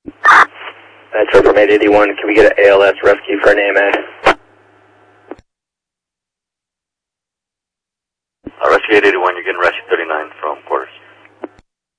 Metro from 881, can we get an ALS rescue for an AMA? Rescue 881, you're getting rescue 39 from quarters.